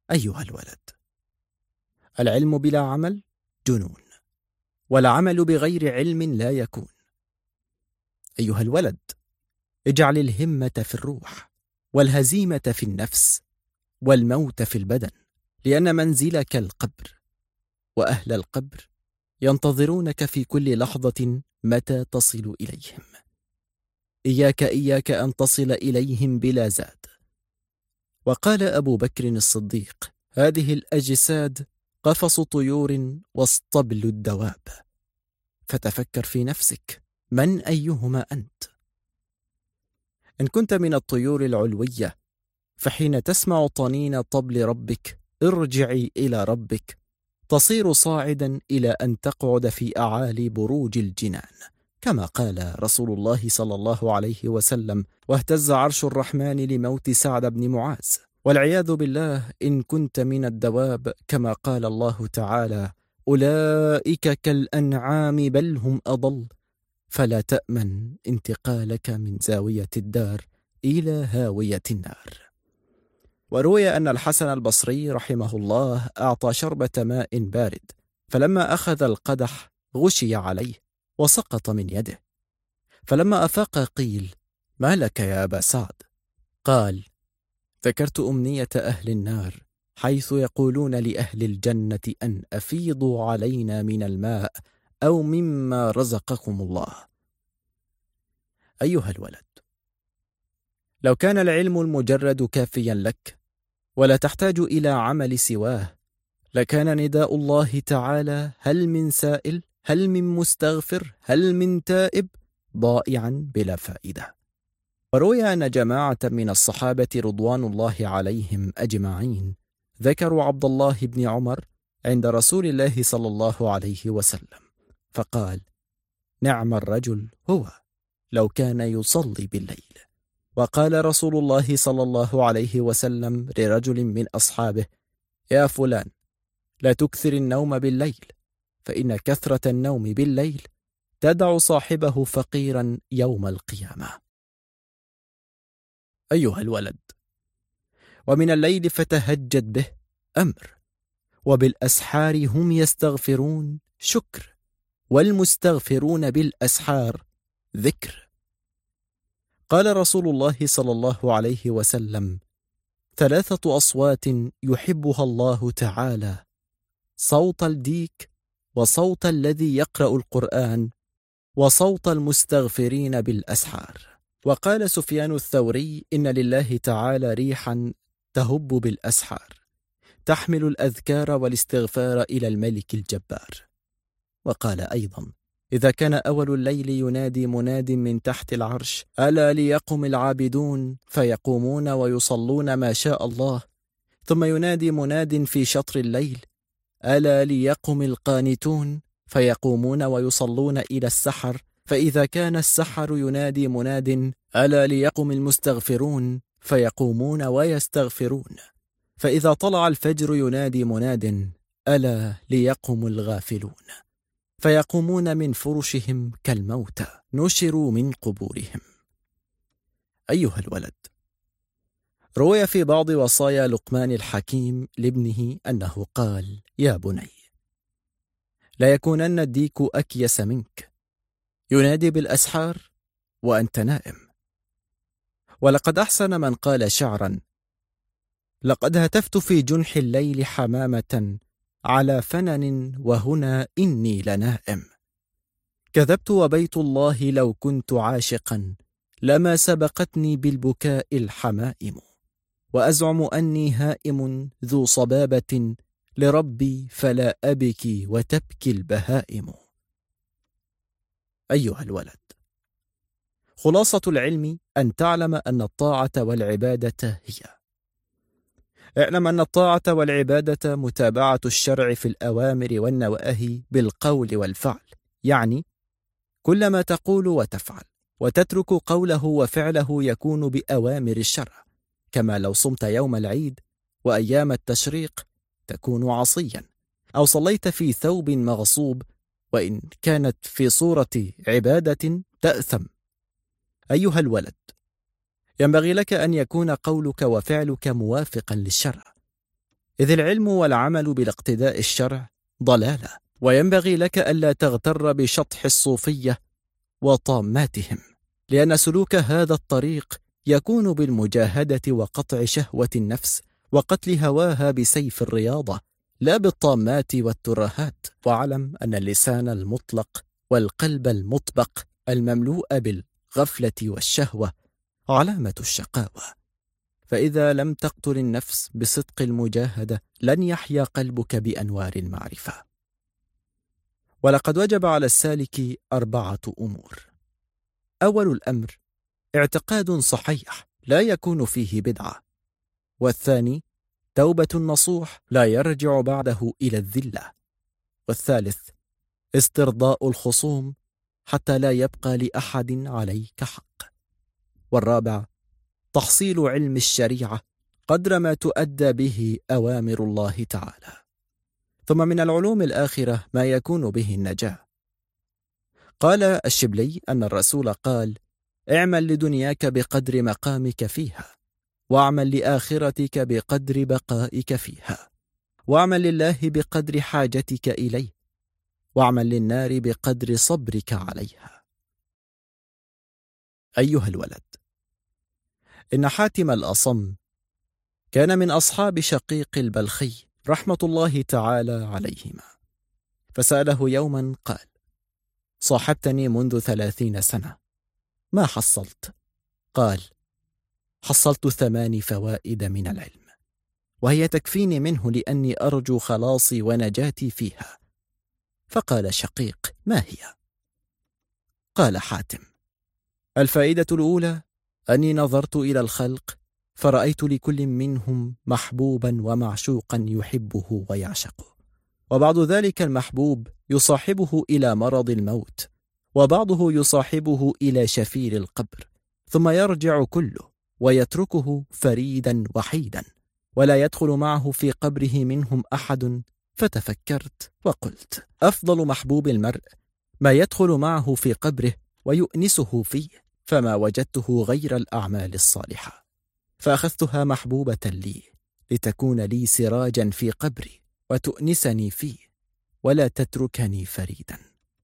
أيها الولد، العلم بلا عمل جنون، والعمل بغير علم لا يكون. أيها الولد، اجعل الهمة في الروح، والهزيمة في النفس، والموت في البدن، لأن منزلك القبر، وأهل القبر ينتظرونك في كل لحظة متى تصل إليهم. إياك أن تصل إليهم بلا زاد. وقال أبو بكر الصديق: هذه الأجساد قفص طيور واصطبل الدواب. فتفكر في نفسك، من أيهما أنت؟ إن كنت من الطيور العلوية، فحين تسمع طنين طبل ربك ارجعي إلى ربك، تصير صاعدا إلى أن تقعد في أعالي بروج الجنان، كما قال رسول الله صلى الله عليه وسلم: واهتز عرش الرحمن لموت سعد بن معاذ. والعياذ بالله إن كنت من الدواب، كما قال الله تعالى: أولئك كالأنعام بل هم أضل. فلا تأمن انتقالك من زاوية الدار إلى هاوية النار. وروي أن الحسن البصري رحمه الله أعطى شربة ماء بارد، فلما أخذ القدح غشي عليه وسقط من يده، فلما أفاق قيل: ما لك يا أبا سعد؟ قال: ذكرت أمنية أهل النار، حيث يقولون لأهل الجنة أن أفيضوا علينا من الماء أو مما رزقكم الله. أيها الولد، لو كان العلم المجرد كافيا لك ولا تحتاج إلى عمل سواه، لكان نداء الله تعالى: هل من سائل؟ هل من مستغفر؟ هل من تائب؟ ضائعا بلا فائدة. وروي أن جماعة من الصحابة رضوان الله عليهم أجمعين ذكروا عبد الله بن عمر عند رسول الله صلى الله عليه وسلم، فقال: نعم الرجل هو لو كان يصلي بالليل. وقال رسول الله صلى الله عليه وسلم لرجل من أصحابه: يا فلان، لا تكثر النوم بالليل، فإن كثرة النوم بالليل تدع صاحبه فقيرا يوم القيامة. أيها الولد، ومن الليل فتهجد به أمر، وبالأسحار هم يستغفرون شكر، والمستغفرون بالأسحار ذكر. قال رسول الله صلى الله عليه وسلم: ثلاثة أصوات يحبها الله تعالى: صوت الديك، وصوت الذي يقرأ القرآن، وصوت المستغفرين بالأسحار. وقال سفيان الثوري: إن لله تعالى ريحا تهب بالأسحار، تحمل الأذكار والاستغفار إلى الملك الجبار. وقال أيضا: إذا كان أول الليل ينادي مناد من تحت العرش: ألا ليقم العابدون، فيقومون ويصلون ما شاء الله. ثم ينادي مناد في شطر الليل: ألا ليقم القانتون، فيقومون ويصلون إلى السحر. فإذا كان السحر ينادي مناد: ألا ليقم المستغفرون، فيقومون ويستغفرون. فإذا طلع الفجر ينادي مناد: ألا ليقم الغافلون، فيقومون من فرشهم كالموتى نشروا من قبورهم. أيها الولد، روي في بعض وصايا لقمان الحكيم لابنه أنه قال: يا بني، لا يكونن الديك أكيس منك، ينادي بالأسحار وأنت نائم. ولقد أحسن من قال شعرا: لقد هتفت في جنح الليل حمامة على فنن، وهنا إني لنائم. كذبت وبيت الله لو كنت عاشقا، لما سبقتني بالبكاء الحمائم. وأزعم أني هائم ذو صبابة لربي، فلا أبكي وتبكي البهائم. أيها الولد، خلاصة العلم أن تعلم أن الطاعة والعبادة هي. اعلم أن الطاعة والعبادة متابعة الشرع في الأوامر والنواهي بالقول والفعل، يعني كل ما تقول وتفعل وتترك قوله وفعله يكون بأوامر الشرع، كما لو صمت يوم العيد وأيام التشريق تكون عصيا، أو صليت في ثوب مغصوب وإن كانت في صورة عبادة تأثم. أيها الولد، ينبغي لك أن يكون قولك وفعلك موافقا للشرع، إذ العلم والعمل بالاقتداء الشرع ضلالة، وينبغي لك ألا تغتر بشطح الصوفية وطاماتهم، لأن سلوك هذا الطريق يكون بالمجاهدة وقطع شهوة النفس وقتل هواها بسيف الرياضة، لا بالطامات والترهات. واعلم أن اللسان المطلق والقلب المطبق المملوء بالغفلة والشهوة علامة الشقاوة، فإذا لم تقتل النفس بصدق المجاهدة لن يحيا قلبك بأنوار المعرفة. ولقد وجب على السالك 4 أمور. أول الأمر اعتقاد صحيح لا يكون فيه بدعة، والثاني توبة نصوح لا يرجع بعده إلى الذلة، والثالث استرضاء الخصوم حتى لا يبقى لأحد عليك حق، والرابع تحصيل علم الشريعة قدر ما تؤدى به أوامر الله تعالى. ثم من العلوم الآخرة ما يكون به النجاة. قال الشبلي أن الرسول قال: اعمل لدنياك بقدر مقامك فيها، واعمل لآخرتك بقدر بقائك فيها، واعمل لله بقدر حاجتك إليه، واعمل للنار بقدر صبرك عليها. أيها الولد، إن حاتم الأصم كان من أصحاب شقيق البلخي رحمة الله تعالى عليهما، فسأله يوما قال: صاحبتني منذ 30 سنة، ما حصلت؟ قال: حصلت 8 فوائد من العلم، وهي تكفيني منه لأني أرجو خلاصي ونجاتي فيها. فقال شقيق: ما هي؟ قال حاتم: الفائدة الأولى أني نظرت إلى الخلق فرأيت لكل منهم محبوبا ومعشوقا يحبه ويعشقه، وبعض ذلك المحبوب يصاحبه إلى مرض الموت، وبعضه يصاحبه إلى شفير القبر، ثم يرجع كله ويتركه فريدا وحيدا، ولا يدخل معه في قبره منهم أحد. فتفكرت وقلت: أفضل محبوب المرء ما يدخل معه في قبره ويؤنسه فيه، فما وجدته غير الأعمال الصالحة، فأخذتها محبوبة لي لتكون لي سراجا في قبري وتؤنسني فيه ولا تتركني فريدا.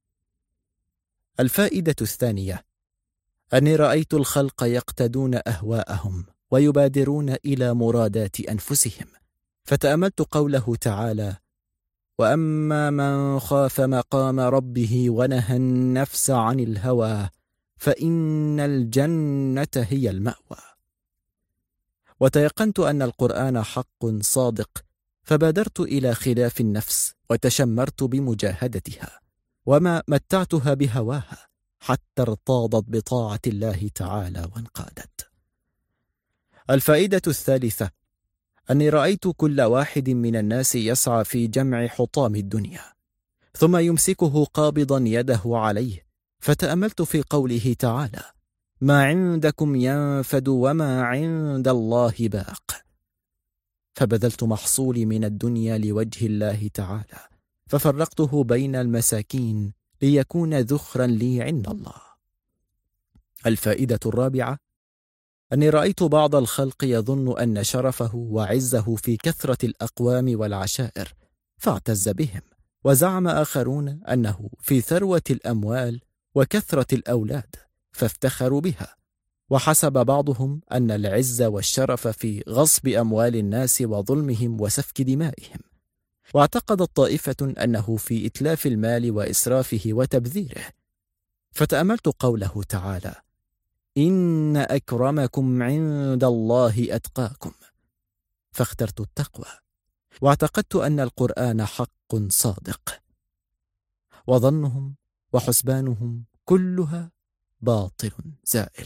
الفائدة الثانية أني رأيت الخلق يقتدون أهواءهم ويبادرون إلى مرادات أنفسهم، فتأملت قوله تعالى: وأما من خاف مقام ربه ونهى النفس عن الهوى فإن الجنة هي المأوى. وتيقنت أن القرآن حق صادق، فبادرت إلى خلاف النفس وتشمرت بمجاهدتها، وما متعتها بهواها حتى ارتاضت بطاعة الله تعالى وانقادت. الفائدة الثالثة أني رأيت كل واحد من الناس يسعى في جمع حطام الدنيا ثم يمسكه قابضا يده عليه، فتأملت في قوله تعالى: ما عندكم ينفد وما عند الله باق، فبذلت محصولي من الدنيا لوجه الله تعالى، ففرقته بين المساكين ليكون ذخرا لي عند الله. الفائدة الرابعة أني رأيت بعض الخلق يظن أن شرفه وعزه في كثرة الأقوام والعشائر فاعتز بهم، وزعم آخرون أنه في ثروة الأموال وكثرة الأولاد فافتخروا بها، وحسب بعضهم أن العز والشرف في غصب أموال الناس وظلمهم وسفك دمائهم، واعتقدت طائفة أنه في إتلاف المال وإسرافه وتبذيره. فتأملت قوله تعالى: إن أكرمكم عند الله أتقاكم، فاخترت التقوى، واعتقدت أن القرآن حق صادق، وظنهم وحسبانهم كلها باطل زائل.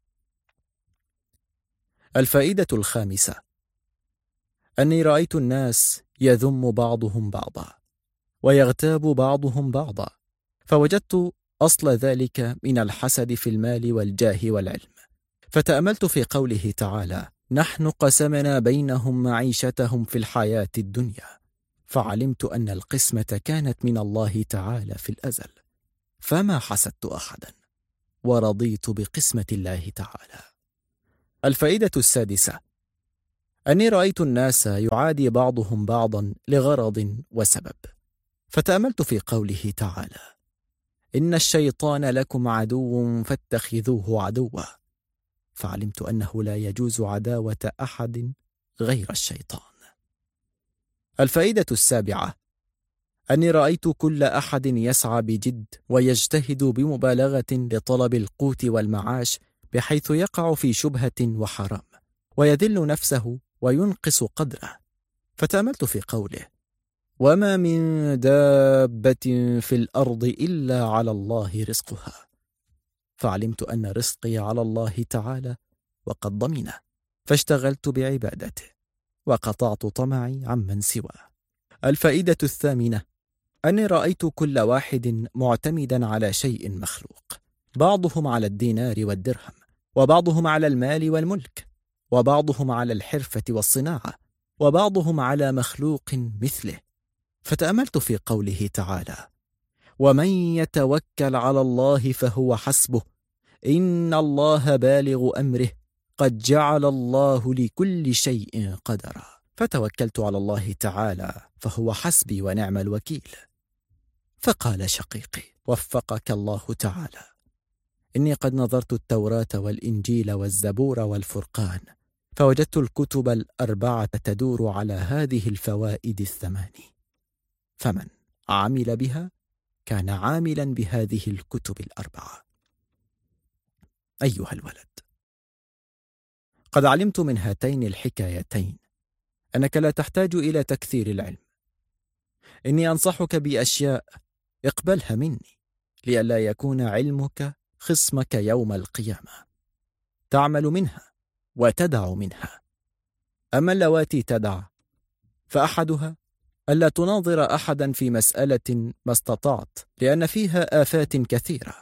الفائدة الخامسة أني رأيت الناس يذم بعضهم بعضا ويغتاب بعضهم بعضا، فوجدت أصل ذلك من الحسد في المال والجاه والعلم. فتأملت في قوله تعالى: نحن قسمنا بينهم معيشتهم في الحياة الدنيا، فعلمت أن القسمة كانت من الله تعالى في الأزل، فما حسدت أحدا ورضيت بقسمة الله تعالى. الفائدة السادسة أني رأيت الناس يعادي بعضهم بعضا لغرض وسبب، فتأملت في قوله تعالى: إن الشيطان لكم عدو فاتخذوه عدوا، فعلمت أنه لا يجوز عداوة أحد غير الشيطان. الفائدة السابعة: أني رأيت كل أحد يسعى بجد ويجتهد بمبالغة لطلب القوت والمعاش، بحيث يقع في شبهة وحرام ويذل نفسه وينقص قدره، فتأملت في قوله: وما من دابة في الأرض إلا على الله رزقها، فعلمت أن رزقي على الله تعالى وقد ضمنه، فاشتغلت بعبادته وقطعت طمعي عمن سواه. الفائدة الثامنة: أني رأيت كل واحد معتمدا على شيء مخلوق، بعضهم على الدينار والدرهم، وبعضهم على المال والملك، وبعضهم على الحرفة والصناعة، وبعضهم على مخلوق مثله، فتأملت في قوله تعالى: ومن يتوكل على الله فهو حسبه إن الله بالغ أمره قد جعل الله لكل شيء قدرا، فتوكلت على الله تعالى فهو حسبي ونعم الوكيل. فقال شقيقي وفقك الله تعالى: إني قد نظرت التوراة والإنجيل والزبور والفرقان، فوجدت الكتب الأربعة تدور على هذه الفوائد الثماني، فمن عمل بها كان عاملا بهذه الكتب الأربعة. أيها الولد، قد علمت من هاتين الحكايتين أنك لا تحتاج إلى تكثير العلم. إني أنصحك بأشياء اقبلها مني، لئلا يكون علمك خصمك يوم القيامة، تعمل منها وتدع منها. أما اللواتي تدع فأحدها ألا تناظر أحدا في مسألة ما استطعت، لأن فيها آفات كثيرة،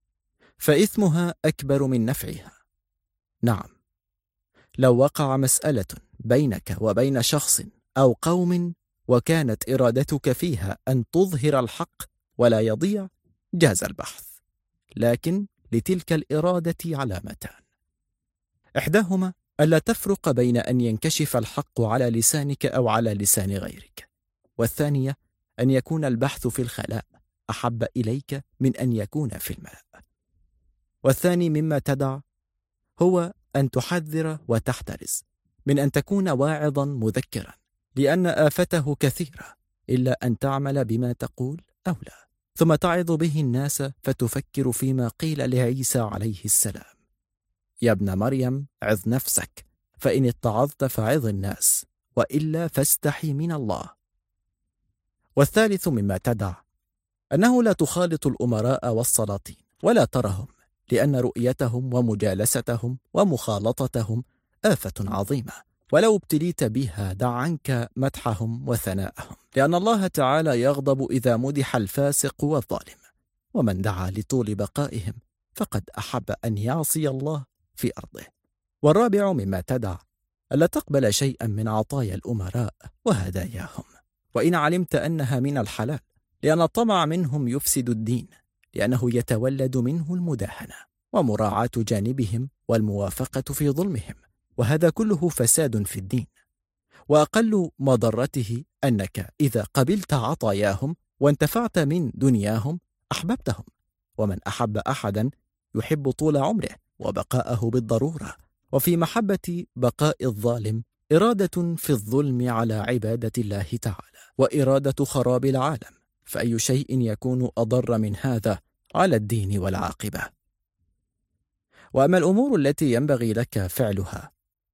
فإثمها أكبر من نفعها. نعم، لو وقع مسألة بينك وبين شخص أو قوم وكانت إرادتك فيها أن تظهر الحق ولا يضيع، جاز البحث، لكن لتلك الإرادة علامتان: إحداهما ألا تفرق بين أن ينكشف الحق على لسانك أو على لسان غيرك، والثانية أن يكون البحث في الخلاء أحب إليك من أن يكون في الملأ. والثاني مما تدع هو أن تحذر وتحترز من أن تكون واعظا مذكرا، لأن آفته كثيرة، إلا أن تعمل بما تقول أو لا، ثم تعظ به الناس فتفكر فيما قيل لعيسى عليه السلام: يا ابن مريم عظ نفسك، فإن اتعظت فعظ الناس، وإلا فاستحي من الله. والثالث مما تدع أنه لا تخالط الأمراء والسلاطين ولا ترهم، لأن رؤيتهم ومجالستهم ومخالطتهم آفة عظيمة، ولو ابتليت بها دع عنك مدحهم وثناءهم، لأن الله تعالى يغضب إذا مدح الفاسق والظالم، ومن دعا لطول بقائهم فقد أحب أن يعصي الله في أرضه. والرابع مما تدع ألا تقبل شيئا من عطايا الأمراء وهداياهم، وإن علمت أنها من الحلال، لأن الطمع منهم يفسد الدين، لأنه يتولد منه المداهنة ومراعاة جانبهم والموافقة في ظلمهم، وهذا كله فساد في الدين. وأقل مضرته أنك إذا قبلت عطاياهم وانتفعت من دنياهم أحببتهم، ومن أحب أحدا يحب طول عمره وبقاءه بالضرورة. وفي محبة بقاء الظالم إرادة في الظلم على عبادة الله تعالى، وإرادة خراب العالم، فأي شيء يكون أضر من هذا على الدين والعاقبة. وأما الأمور التي ينبغي لك فعلها: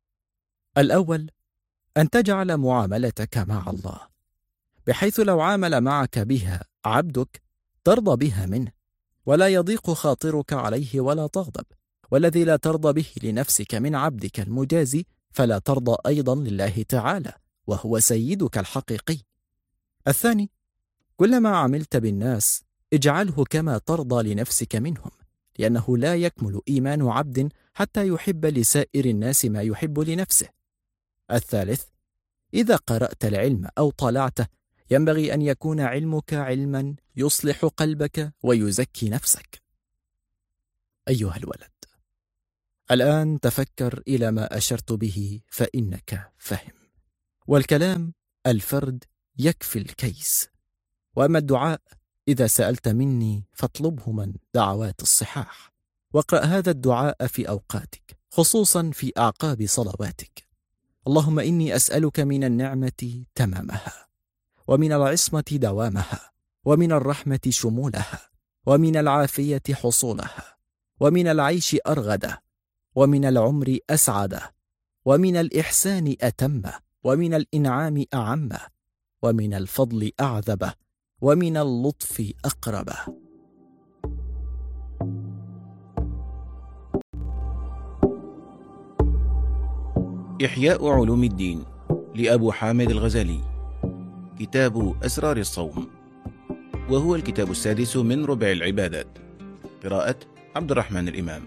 الأول أن تجعل معاملتك مع الله بحيث لو عامل معك بها عبدك ترضى بها منه، ولا يضيق خاطرك عليه ولا تغضب، والذي لا ترضى به لنفسك من عبدك المجازي فلا ترضى أيضا لله تعالى وهو سيدك الحقيقي. الثاني: كلما عملت بالناس اجعله كما ترضى لنفسك منهم، لأنه لا يكمل إيمان عبد حتى يحب لسائر الناس ما يحب لنفسه. الثالث: إذا قرأت العلم أو طالعته ينبغي أن يكون علمك علما يصلح قلبك ويزكي نفسك. أيها الولد، الآن تفكر إلى ما أشرت به فإنك فهم. والكلام الفرد يكفي الكيس. وأما الدعاء إذا سألت مني فاطلبه من دعوات الصحاح، واقرأ هذا الدعاء في أوقاتك، خصوصا في أعقاب صلواتك. اللهم إني أسألك من النعمة تمامها، ومن العصمة دوامها، ومن الرحمة شمولها، ومن العافية حصولها، ومن العيش أرغده، ومن العمر أسعده، ومن الإحسان أتمه، ومن الإنعام أعمه، ومن الفضل أعذبه، ومن اللطف أقربه. إحياء علوم الدين لأبو حامد الغزالي، كتاب أسرار الصوم، وهو الكتاب السادس من ربع العبادات. قراءة عبد الرحمن الإمام.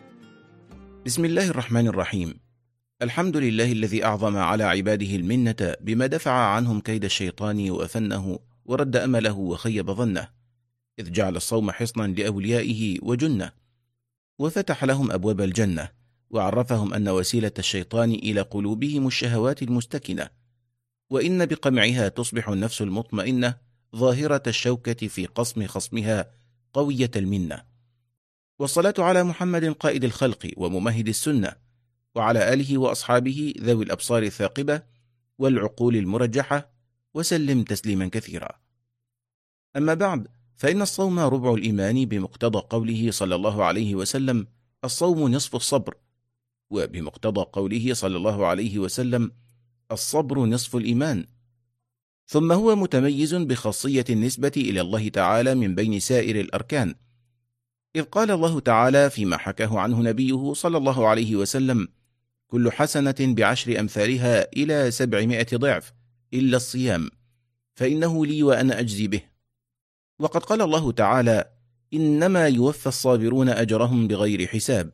بسم الله الرحمن الرحيم. الحمد لله الذي أعظم على عباده المنة بما دفع عنهم كيد الشيطان وأفنه ورد أمله وخيب ظنه، إذ جعل الصوم حصنا لأوليائه وجنة، وفتح لهم أبواب الجنة، وعرفهم أن وسيلة الشيطان إلى قلوبهم الشهوات المستكنة، وإن بقمعها تصبح النفس المطمئنة ظاهرة الشوكة في قصم خصمها قوية المنة. والصلاة على محمد قائد الخلق وممهد السنة، وعلى آله وأصحابه ذوي الأبصار الثاقبة والعقول المرجحة، وسلم تسليما كثيرا. أما بعد، فإن الصوم ربع الإيمان بمقتضى قوله صلى الله عليه وسلم: الصوم نصف الصبر، وبمقتضى قوله صلى الله عليه وسلم: الصبر نصف الإيمان. ثم هو متميز بخاصية النسبة إلى الله تعالى من بين سائر الأركان، إذ قال الله تعالى فيما حكاه عنه نبيه صلى الله عليه وسلم: كل حسنة ب10 أمثالها إلى 700 ضعف إلا الصيام فإنه لي وأنا أجزي به. وقد قال الله تعالى: إنما يوفى الصابرون أجرهم بغير حساب.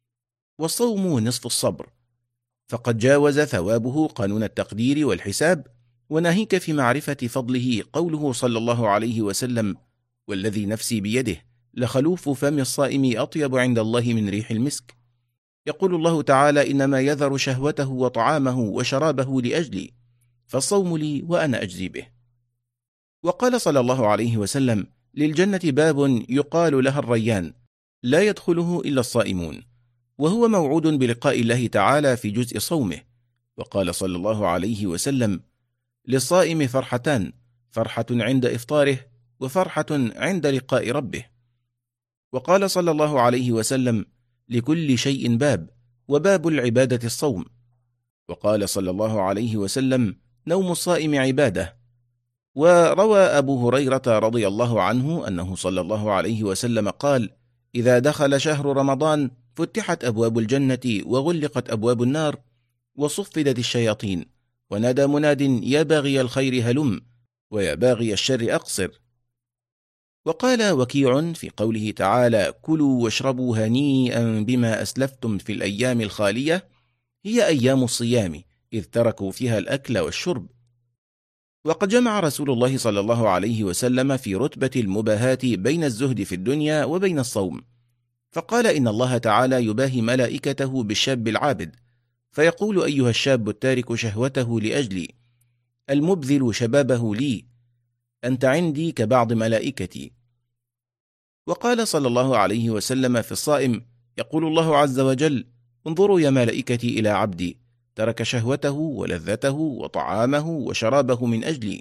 والصوم نصف الصبر، فقد جاوز ثوابه قانون التقدير والحساب، وناهيك في معرفة فضله قوله صلى الله عليه وسلم: والذي نفسي بيده لخلوف فم الصائم أطيب عند الله من ريح المسك. يقول الله تعالى: إنما يذر شهوته وطعامه وشرابه لأجلي، فالصوم لي وأنا أجزي به. وقال صلى الله عليه وسلم: للجنة باب يقال لها الريان، لا يدخله إلا الصائمون، وهو موعود بلقاء الله تعالى في جزء صومه. وقال صلى الله عليه وسلم: للصائم فرحتان، فرحة عند إفطاره، وفرحة عند لقاء ربه. وقال صلى الله عليه وسلم: لكل شيء باب، وباب العبادة الصوم. وقال صلى الله عليه وسلم: نوم الصائم عبادة. وروى أبو هريرة رضي الله عنه أنه صلى الله عليه وسلم قال: إذا دخل شهر رمضان فتحت أبواب الجنة وغلقت أبواب النار وصفدت الشياطين، ونادى مناد: يا باغي الخير هلم، ويا باغي الشر أقصر. وقال وكيع في قوله تعالى: كلوا واشربوا هنيئا بما أسلفتم في الأيام الخالية، هي أيام الصيام، إذ تركوا فيها الأكل والشرب. وقد جمع رسول الله صلى الله عليه وسلم في رتبة المباهاة بين الزهد في الدنيا وبين الصوم، فقال: إن الله تعالى يباهي ملائكته بالشاب العابد، فيقول: أيها الشاب التارك شهوته لأجلي، المبذل شبابه لي، أنت عندي كبعض ملائكتي. وقال صلى الله عليه وسلم في الصائم: يقول الله عز وجل: انظروا يا ملائكتي إلى عبدي، ترك شهوته ولذته وطعامه وشرابه من أجلي.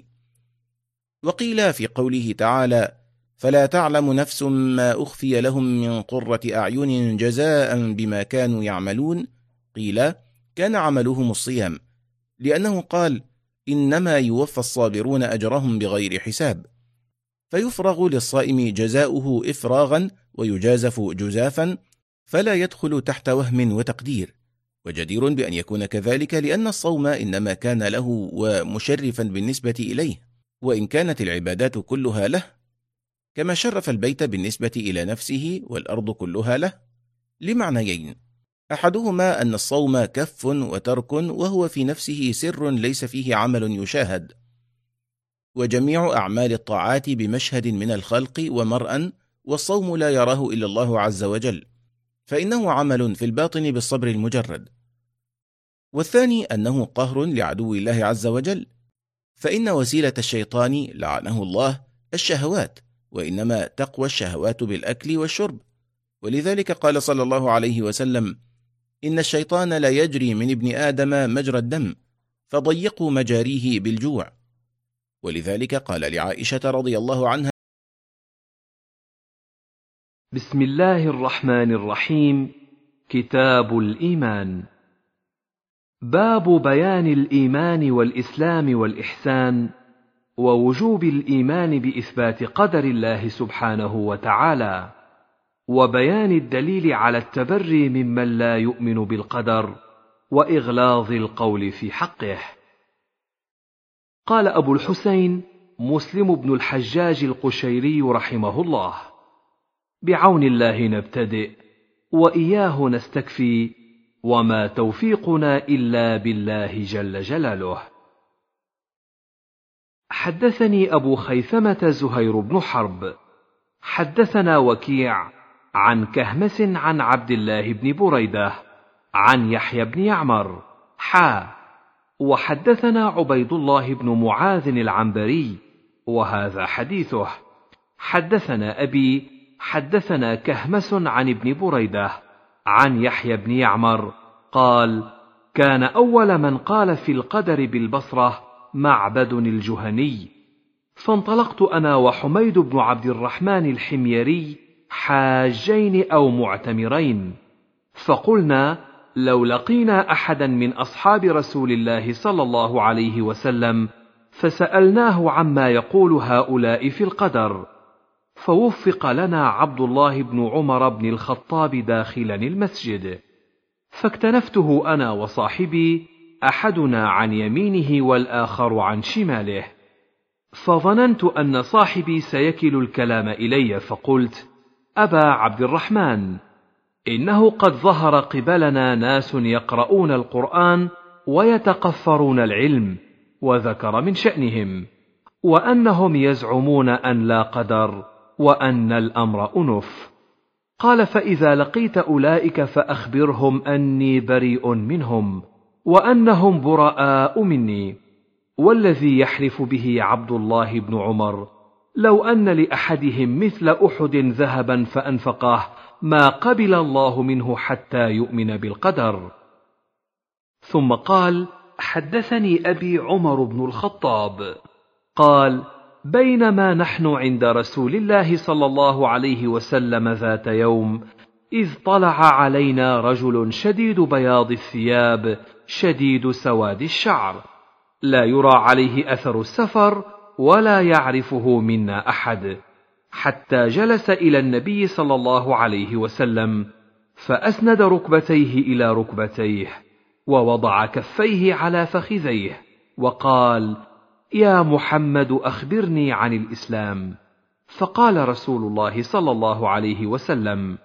وقيل في قوله تعالى: فلا تعلم نفس ما أخفي لهم من قرة أعين جزاء بما كانوا يعملون، قيل: كان عملهم الصيام، لأنه قال: إنما يوفى الصابرون أجرهم بغير حساب. فيفرغ للصائم جزاؤه إفراغا، ويجازف جزافا، فلا يدخل تحت وهم وتقدير، وجدير بأن يكون كذلك، لأن الصوم إنما كان له ومشرفا بالنسبة إليه، وإن كانت العبادات كلها له، كما شرف البيت بالنسبة إلى نفسه والأرض كلها له، لمعنيين: أحدهما أن الصوم كف وترك، وهو في نفسه سر ليس فيه عمل يشاهد، وجميع أعمال الطاعات بمشهد من الخلق ومرأى، والصوم لا يراه إلا الله عز وجل، فإنه عمل في الباطن بالصبر المجرد. والثاني أنه قهر لعدو الله عز وجل، فإن وسيلة الشيطان لعنه الله الشهوات، وإنما تقوى الشهوات بالأكل والشرب. ولذلك قال صلى الله عليه وسلم: إن الشيطان لا يجري من ابن آدم مجرى الدم، فضيقوا مجاريه بالجوع. ولذلك قال لعائشة رضي الله عنها: بسم الله الرحمن الرحيم. كتاب الإيمان. باب بيان الإيمان والإسلام والإحسان، ووجوب الإيمان بإثبات قدر الله سبحانه وتعالى، وبيان الدليل على التبري ممن لا يؤمن بالقدر، وإغلاظ القول في حقه. قال أبو الحسين مسلم بن الحجاج القشيري رحمه الله: بعون الله نبتدئ، وإياه نستكفي، وما توفيقنا إلا بالله جل جلاله. حدثني أبو خيثمة زهير بن حرب حدثنا وكيع عن كهمس عن عبد الله بن بريدة عن يحيى بن يعمر وحدثنا عبيد الله بن معاذ العنبري، وهذا حديثه. حدثنا أبي حدثنا كهمس عن ابن بريدة عن يحيى بن يعمر قال: كان أول من قال في القدر بالبصرة معبد الجهني، فانطلقت أنا وحميد بن عبد الرحمن الحميري حاجين أو معتمرين، فقلنا: لو لقينا أحدا من أصحاب رسول الله صلى الله عليه وسلم فسألناه عما يقول هؤلاء في القدر، فوفق لنا عبد الله بن عمر بن الخطاب داخلا المسجد، فاكتنفته أنا وصاحبي، أحدنا عن يمينه والآخر عن شماله، فظننت أن صاحبي سيكل الكلام إلي، فقلت: أبا عبد الرحمن، إنه قد ظهر قبلنا ناس يقرؤون القرآن ويتقفرون العلم، وذكر من شأنهم، وأنهم يزعمون أن لا قدر، وأن الأمر أنف. قال: فإذا لقيت أولئك فأخبرهم أني بريء منهم، وأنهم براء مني، والذي يحلف به عبد الله بن عمر لو أن لأحدهم مثل أحد ذهبا فأنفقه ما قبل الله منه حتى يؤمن بالقدر. ثم قال: حدثني أبي عمر بن الخطاب قال: بينما نحن عند رسول الله صلى الله عليه وسلم ذات يوم، إذ طلع علينا رجل شديد بياض الثياب شديد سواد الشعر، لا يرى عليه أثر السفر، ولا يعرفه منا أحد، حتى جلس إلى النبي صلى الله عليه وسلم، فأسند ركبتيه إلى ركبتيه، ووضع كفيه على فخذيه، وقال: يا محمد، أخبرني عن الإسلام. فقال رسول الله صلى الله عليه وسلم: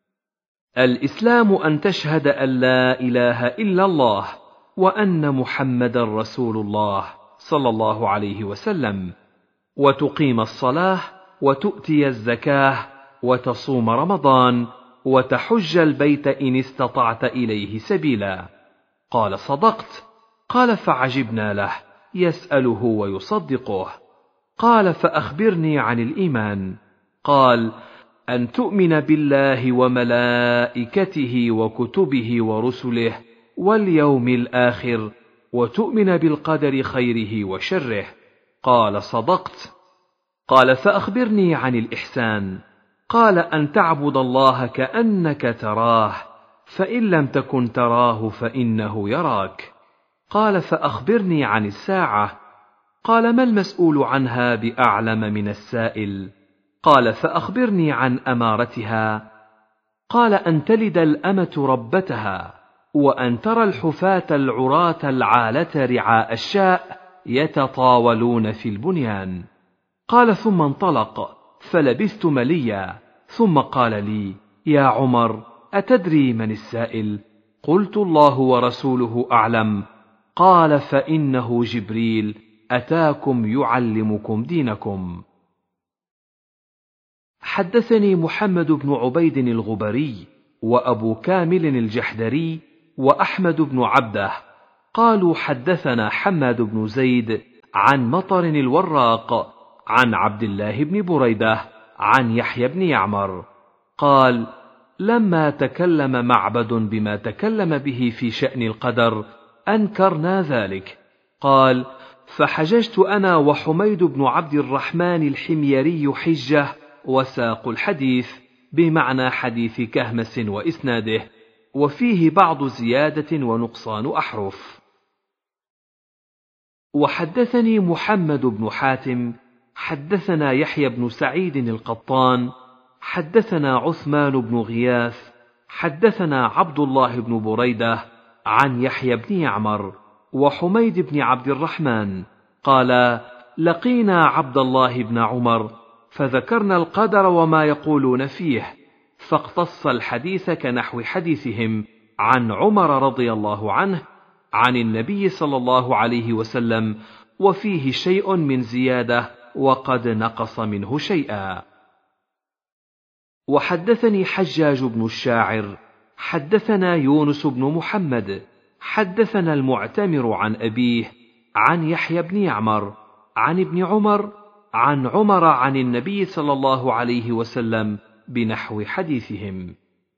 الإسلام أن تشهد أن لا إله إلا الله، وأن محمدا رسول الله صلى الله عليه وسلم، وتقيم الصلاة، وتؤتي الزكاة، وتصوم رمضان، وتحج البيت إن استطعت إليه سبيلا. قال: صدقت. قال: فعجبنا له، يسأله ويصدقه. قال: فأخبرني عن الإيمان. قال: أن تؤمن بالله وملائكته وكتبه ورسله واليوم الآخر، وتؤمن بالقدر خيره وشره. قال: صدقت. قال: فأخبرني عن الإحسان. قال: أن تعبد الله كأنك تراه، فإن لم تكن تراه فإنه يراك. قال: فأخبرني عن الساعة. قال: ما المسؤول عنها بأعلم من السائل؟ قال: فأخبرني عن أمارتها. قال: أن تلد الأمة ربتها، وأن ترى الحفاة العراة العالة رعاء الشاء يتطاولون في البنيان. قال: ثم انطلق، فلبثت مليا، ثم قال لي: يا عمر، أتدري من السائل؟ قلت: الله ورسوله أعلم. قال: فإنه جبريل أتاكم يعلمكم دينكم. حدثني محمد بن عبيد الغبري وأبو كامل الجحدري وأحمد بن عبده قالوا حدثنا حماد بن زيد عن مطر الوراق عن عبد الله بن بريدة عن يحيى بن يعمر قال لما تكلم معبد بما تكلم به في شأن القدر أنكرنا ذلك. قال فحججت أنا وحميد بن عبد الرحمن الحميري حجة وساق الحديث بمعنى حديث كهمس وإسناده، وفيه بعض زيادة ونقصان أحرف. وحدثني محمد بن حاتم حدثنا يحيى بن سعيد القطان حدثنا عثمان بن غياث حدثنا عبد الله بن بريدة عن يحيى بن يعمر وحميد بن عبد الرحمن قال لقينا عبد الله بن عمر فذكرنا القدر وما يقولون فيه، فاقتص الحديث كنحو حديثهم عن عمر رضي الله عنه عن النبي صلى الله عليه وسلم، وفيه شيء من زيادة وقد نقص منه شيئا. وحدثني حجاج بن الشاعر حدثنا يونس بن محمد حدثنا المعتمر عن أبيه عن يحيى بن يعمر عن ابن عمر عن عمر عن النبي صلى الله عليه وسلم بنحو حديثهم.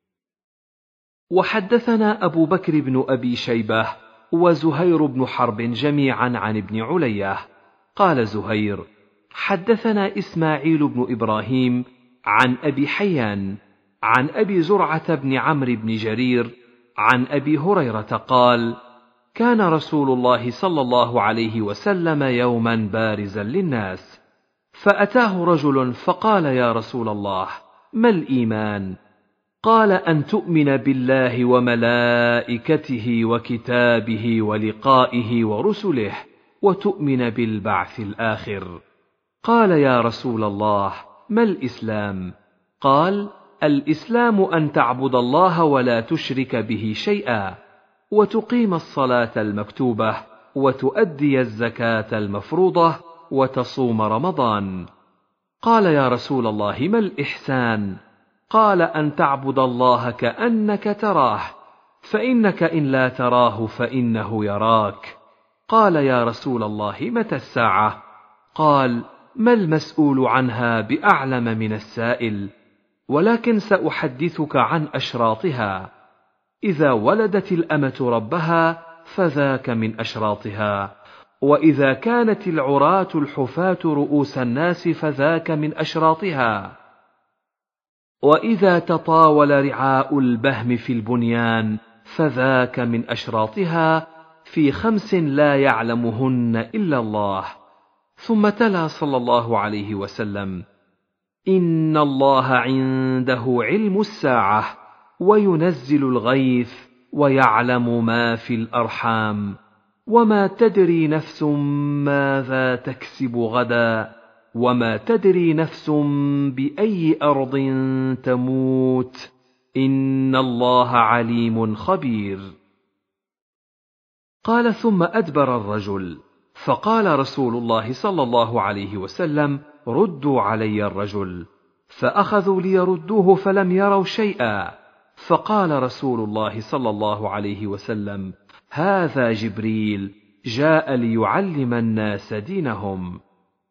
وحدثنا أبو بكر بن أبي شيبة وزهير بن حرب جميعا عن ابن علية قال زهير حدثنا إسماعيل بن إبراهيم عن أبي حيان عن أبي زرعة بن عمرو بن جرير عن أبي هريرة قال كان رسول الله صلى الله عليه وسلم يوما بارزا للناس، فأتاه رجل فقال يا رسول الله ما الإيمان؟ قال أن تؤمن بالله وملائكته وكتابه ولقائه ورسله وتؤمن بالبعث الآخر. قال يا رسول الله ما الإسلام؟ قال الإسلام أن تعبد الله ولا تشرك به شيئا، وتقيم الصلاة المكتوبة، وتؤدي الزكاة المفروضة، وتصوم رمضان. قال يا رسول الله ما الإحسان؟ قال أن تعبد الله كأنك تراه، فإنك إن لا تراه فإنه يراك. قال يا رسول الله متى الساعة؟ قال ما المسؤول عنها بأعلم من السائل، ولكن سأحدثك عن أشراطها. إذا ولدت الأمة ربها فذاك من أشراطها، وإذا كانت العراة الحفاة رؤوس الناس فذاك من أشراطها، وإذا تطاول رعاء البهم في البنيان فذاك من أشراطها، في 5 لا يعلمهن إلا الله. ثم تلا صلى الله عليه وسلم إن الله عنده علم الساعة وينزل الغيث ويعلم ما في الأرحام وما تدري نفس ماذا تكسب غدا وما تدري نفس بأي أرض تموت إن الله عليم خبير. قال ثم أدبر الرجل، فقال رسول الله صلى الله عليه وسلم ردوا علي الرجل، فأخذوا ليردوه فلم يروا شيئا، فقال رسول الله صلى الله عليه وسلم هذا جبريل جاء ليعلم الناس دينهم.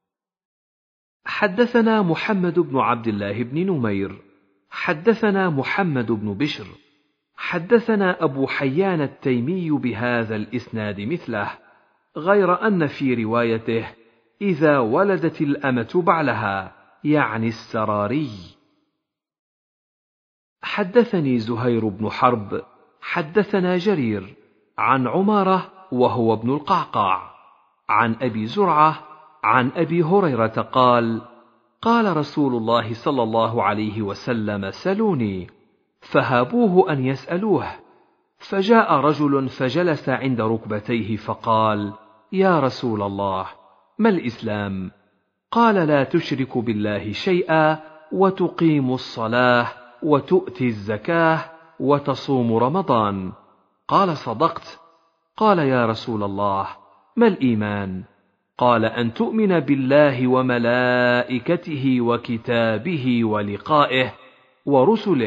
حدثنا محمد بن عبد الله بن نمير حدثنا محمد بن بشر حدثنا أبو حيان التيمي بهذا الإسناد مثله، غير أن في روايته إذا ولدت الأمة بعلها، يعني السراري. حدثني زهير بن حرب حدثنا جرير عن عمارة وهو ابن القعقاع عن أبي زرعة عن أبي هريرة قال قال رسول الله صلى الله عليه وسلم سلوني، فهابوه أن يسألوه، فجاء رجل فجلس عند ركبتيه فقال يا رسول الله ما الإسلام؟ قال لا تشرك بالله شيئا وتقيم الصلاة وتؤتي الزكاة وتصوم رمضان. قال صدقت. قال يا رسول الله ما الإيمان؟ قال أن تؤمن بالله وملائكته وكتابه ولقائه ورسله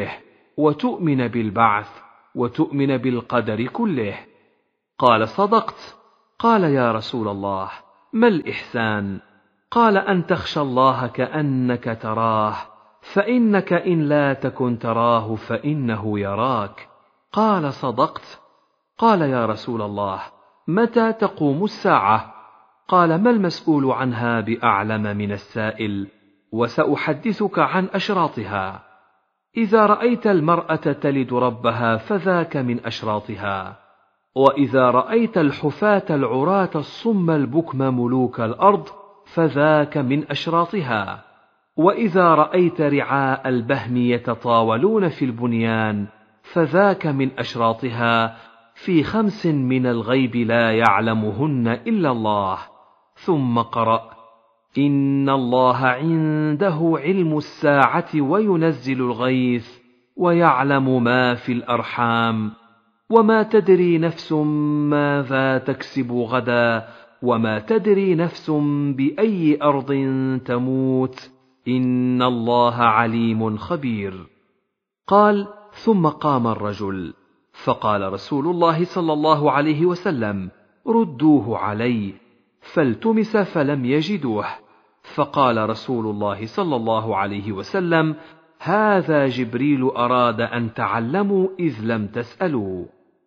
وتؤمن بالبعث وتؤمن بالقدر كله. قال: صدقت. قال: يا رسول الله، ما الإحسان؟ قال: أن تخشى الله كأنك تراه، فإنك إن لا تكن تراه فإنه يراك. قال: صدقت. قال: يا رسول الله، متى تقوم الساعة؟ قال: ما المسؤول عنها بأعلم من السائل، وسأحدثك عن أشراطها. إذا رأيت المرأة تلد ربها فذاك من أشراطها، وإذا رأيت الحفاة العراة الصم البكم ملوك الأرض فذاك من أشراطها، وإذا رأيت رعاء البهم يتطاولون في البنيان فذاك من أشراطها، في 5 من الغيب لا يعلمهن إلا الله. ثم قرأ: إن الله عنده علم الساعة وينزل الغيث ويعلم ما في الأرحام وما تدري نفس ماذا تكسب غدا وما تدري نفس بأي أرض تموت إن الله عليم خبير. قال: ثم قام الرجل، فقال رسول الله صلى الله عليه وسلم: ردوه علي. فالتمس فلم يجدوه، فقال رسول الله صلى الله عليه وسلم: هذا جبريل أراد أن تعلموا إذ لم تسألوا.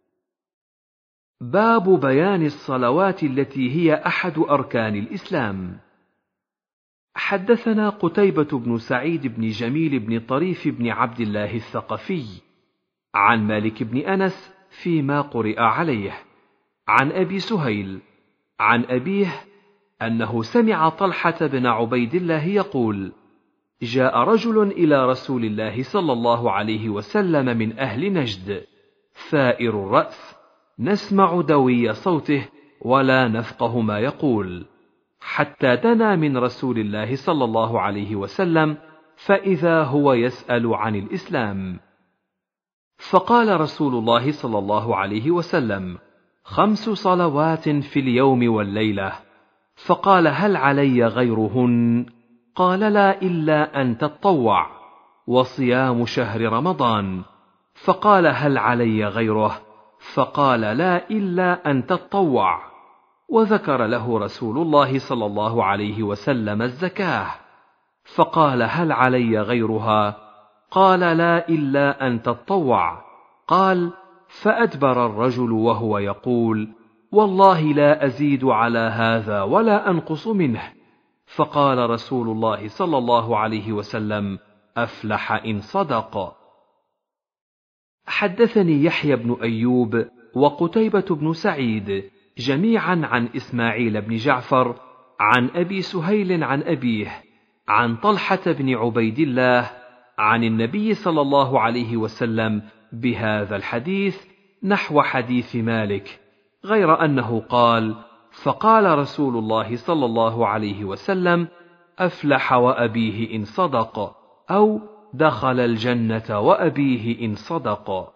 باب بيان الصلوات التي هي أحد أركان الإسلام. حدثنا قتيبة بن سعيد بن جميل بن طريف بن عبد الله الثقفي عن مالك بن أنس فيما قرئ عليه عن أبي سهيل عن أبيه أنه سمع طلحة بن عبيد الله يقول: جاء رجل إلى رسول الله صلى الله عليه وسلم من أهل نجد ثائر الرأس، نسمع دوي صوته ولا نفقه ما يقول، حتى دنا من رسول الله صلى الله عليه وسلم، فإذا هو يسأل عن الإسلام. فقال رسول الله صلى الله عليه وسلم: 5 صلوات في اليوم والليلة. فقال: هل علي غيرهن؟ قال: لا، إلا أن تطوع، وصيام شهر رمضان. فقال: هل علي غيره؟ فقال: لا، إلا أن تطوع. وذكر له رسول الله صلى الله عليه وسلم الزكاة. فقال: هل علي غيرها؟ قال: لا، إلا أن تطوع. قال: فأدبر الرجل وهو يقول: والله لا أزيد على هذا ولا أنقص منه. فقال رسول الله صلى الله عليه وسلم: أفلح إن صدق. حدثني يحيى بن أيوب وقتيبة بن سعيد جميعا عن إسماعيل بن جعفر عن أبي سهيل عن أبيه عن طلحة بن عبيد الله عن النبي صلى الله عليه وسلم بهذا الحديث نحو حديث مالك، غير أنه قال: فقال رسول الله صلى الله عليه وسلم: أفلح وأبيه إن صدق، أو دخل الجنة وأبيه إن صدق.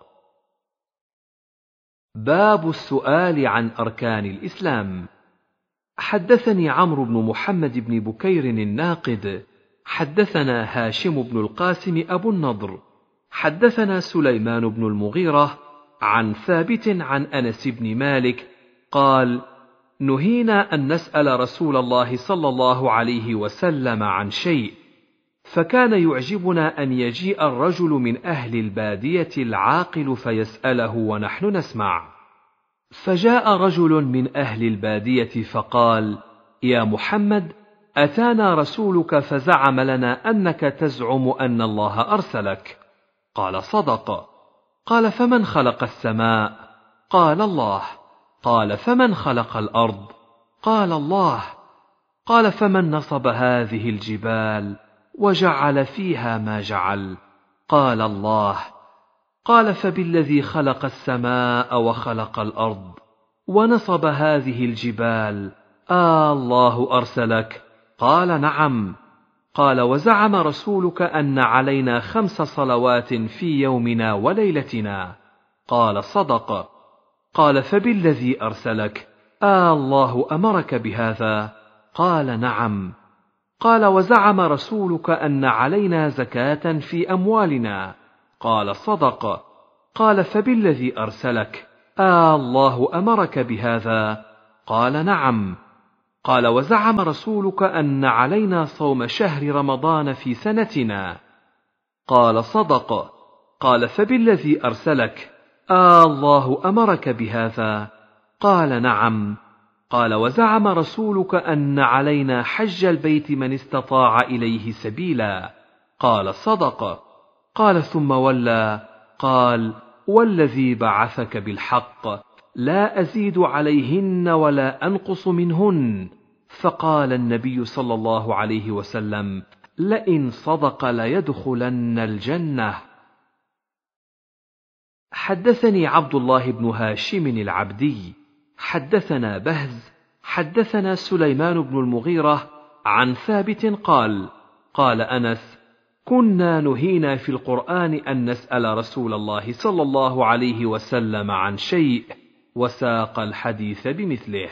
باب السؤال عن أركان الإسلام. حدثني عمرو بن محمد بن بكير الناقد حدثنا هاشم بن القاسم أبو النضر حدثنا سليمان بن المغيرة عن ثابت عن أنس بن مالك قال: نهينا أن نسأل رسول الله صلى الله عليه وسلم عن شيء، فكان يعجبنا أن يجيء الرجل من أهل البادية العاقل فيسأله ونحن نسمع. فجاء رجل من أهل البادية فقال: يا محمد، أتانا رسولك فزعم لنا أنك تزعم أن الله أرسلك. قال: صدق. قال: فمن خلق السماء؟ قال: الله. قال: فمن خلق الأرض؟ قال: الله. قال: فمن نصب هذه الجبال وجعل فيها ما جعل؟ قال: الله. قال: فبالذي خلق السماء وخلق الأرض ونصب هذه الجبال الله أرسلك؟ قال: نعم. قال: وزعم رسولك أن علينا 5 صلوات في يومنا وليلتنا؟ قال: صدق. قال: فبالذي أرسلك الله أمرك بهذا؟ قال: نعم. قال: وزعم رسولك أن علينا زكاة في أموالنا؟ قال: صدق. قال: فبالذي أرسلك، الله أمرك بهذا؟ قال: نعم. قال: وزعم رسولك أن علينا صوم شهر رمضان في سنتنا؟ قال: صدق. قال: فبالذي أرسلك، الله أمرك بهذا؟ قال: نعم. قال: وزعم رسولك أن علينا حج البيت من استطاع إليه سبيلا؟ قال: صدق. قال: ثم ولى قال: والذي بعثك بالحق لا أزيد عليهن ولا أنقص منهن. فقال النبي صلى الله عليه وسلم: لئن صدق ليدخلن الجنة. حدثني عبد الله بن هاشم العبدي حدثنا بهز حدثنا سليمان بن المغيرة عن ثابت قال: قال أنس: كنا نهينا في القرآن أن نسأل رسول الله صلى الله عليه وسلم عن شيء، وساق الحديث بمثله.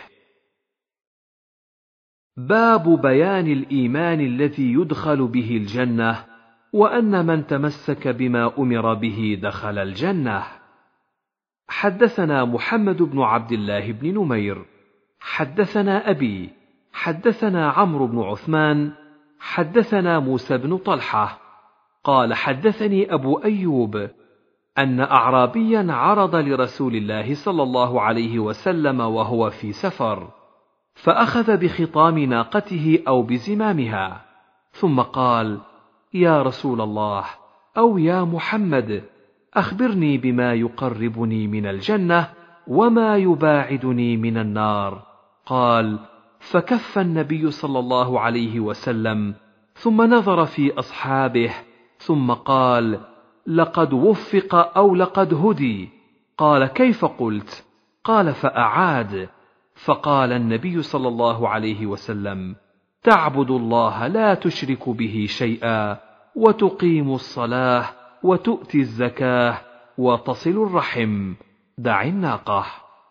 باب بيان الإيمان الذي يدخل به الجنة، وأن من تمسك بما أمر به دخل الجنة. حدثنا محمد بن عبد الله بن نمير حدثنا أبي حدثنا عمرو بن عثمان حدثنا موسى بن طلحة قال: حدثني أبو أيوب أن أعرابيا عرض لرسول الله صلى الله عليه وسلم وهو في سفر، فأخذ بخطام ناقته أو بزمامها، ثم قال: يا رسول الله، أو يا محمد، أخبرني بما يقربني من الجنة وما يباعدني من النار. قال: فكف النبي صلى الله عليه وسلم، ثم نظر في أصحابه، ثم قال: لقد وفق أو لقد هدي. قال: كيف قلت؟ قال: فأعاد. فقال النبي صلى الله عليه وسلم: تعبد الله لا تشرك به شيئا، وتقيم الصلاة، وتؤتي الزكاة، وتصل الرحم، دع الناقة.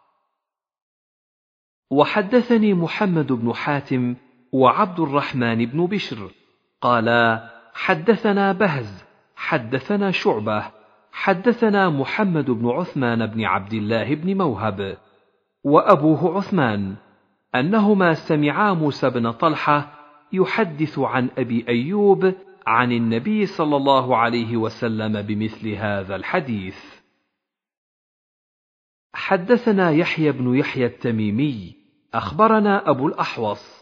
وحدثني محمد بن حاتم وعبد الرحمن بن بشر قالا: حدثنا بهز حدثنا شعبة حدثنا محمد بن عثمان بن عبد الله بن موهب وأبوه عثمان أنهما سمعا موسى بن طلحة يحدث عن أبي أيوب عن النبي صلى الله عليه وسلم بمثل هذا الحديث. حدثنا يحيى بن يحيى التميمي أخبرنا أبو الأحوص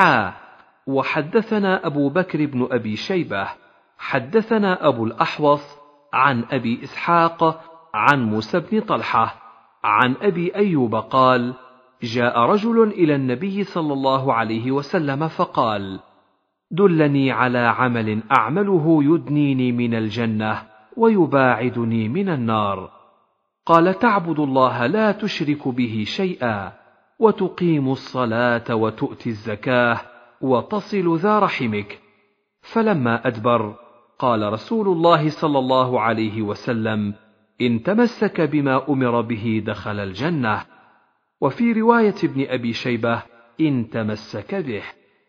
وحدثنا أبو بكر بن أبي شيبة حدثنا أبو الأحوص عن أبي إسحاق عن موسى بن طلحة عن أبي أيوب قال: جاء رجل إلى النبي صلى الله عليه وسلم فقال: دلني على عمل أعمله يدنيني من الجنة ويباعدني من النار. قال: تعبد الله لا تشرك به شيئا، وتقيم الصلاة، وتؤتي الزكاة، وتصل ذا رحمك. فلما أدبر قال رسول الله صلى الله عليه وسلم: إن تمسك بما أمر به دخل الجنة. وفي رواية ابن أبي شيبة: إن تمسك به.